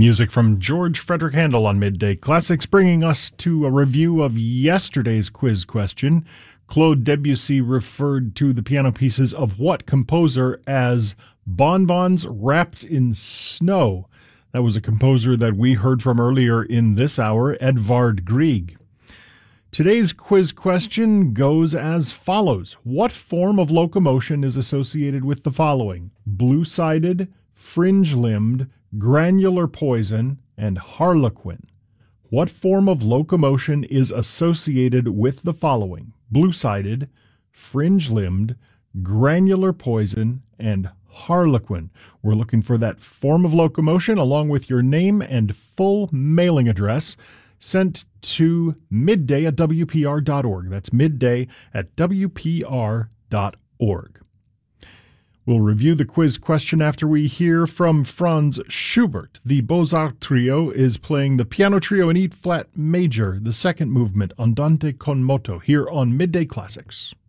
Music from George Frederick Handel on Midday Classics, bringing us to a review of yesterday's quiz question. Claude Debussy referred to the piano pieces of what composer as bonbons wrapped in snow? That was a composer that we heard from earlier in this hour, Edvard Grieg. Today's quiz question goes as follows. What form of locomotion is associated with the following? Blue-sided, fringe-limbed, granular poison, and harlequin. What form of locomotion is associated with the following? Blue-sided, fringe-limbed, granular poison, and harlequin. We're looking for that form of locomotion along with your name and full mailing address sent to midday@wpr.org. That's midday@wpr.org. We'll review the quiz question after we hear from Franz Schubert. The Beaux-Arts Trio is playing the Piano Trio in E-flat major, the second movement, Andante con moto, here on Midday Classics.